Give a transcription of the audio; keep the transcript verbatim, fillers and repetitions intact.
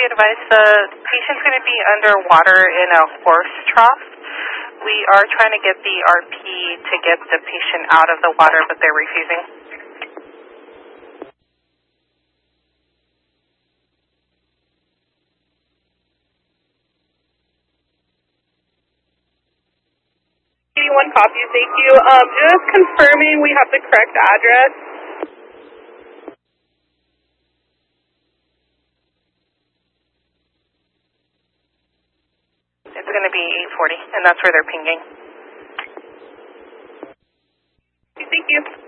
be advised the patient's going to be underwater in a horse trough. We are trying to get the R P to get the patient out of the water, but they're refusing. eighty-one copies, thank you. Um, just confirming we have the correct address. It's going to be eight forty, and that's where they're pinging. Thank you.